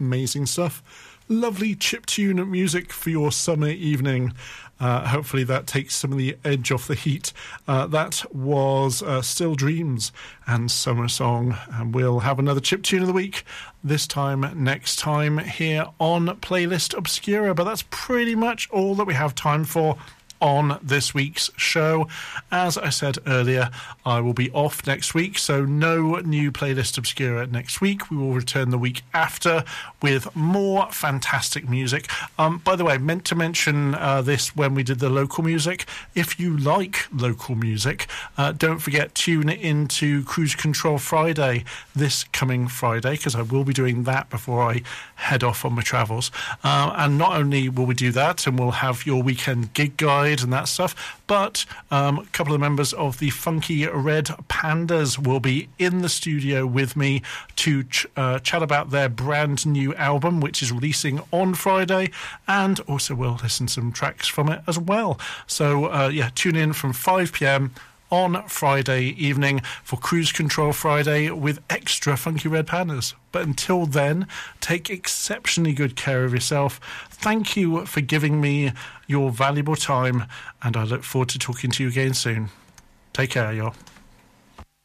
Amazing stuff. Lovely chiptune music for your summer evening. Hopefully that takes some of the edge off the heat. That was Still Dreams and Summer Song. And we'll have another chiptune of the week this time next time here on Playlist Obscura. But that's pretty much all that we have time for on this week's show. As I said earlier, I will be off next week, so no new Playlist Obscura next week. We will return the week after with more fantastic music. By the way, I meant to mention this when we did the local music. If you like local music, don't forget, tune into Cruise Control Friday this coming Friday, because I will be doing that before I head off on my travels. And not only will we do that, and we'll have your weekend gig guide and that stuff, but a couple of members of the Funky Red Pandas will be in the studio with me to chat about their brand new album, which is releasing on Friday, and also we'll listen to some tracks from it as well. So tune in from 5 p.m. on Friday evening for Cruise Control Friday with extra Funky Red Pandas. But until then, take exceptionally good care of yourself. Thank you for giving me your valuable time, and I look forward to talking to you again soon. Take care, y'all.